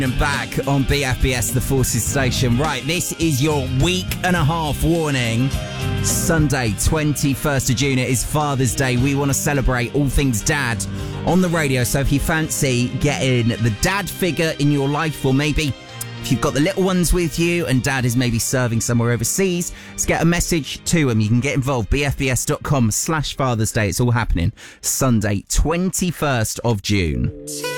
And back on BFBS, the Forces Station. Right, this is your week and a half warning. Sunday, 21st of June, it is Father's Day. We want to celebrate all things dad on the radio. So if you fancy getting the dad figure in your life, or maybe if you've got the little ones with you and dad is maybe serving somewhere overseas, let's get a message to him. You can get involved, bfbs.com/Father's Day. It's all happening Sunday, 21st of June.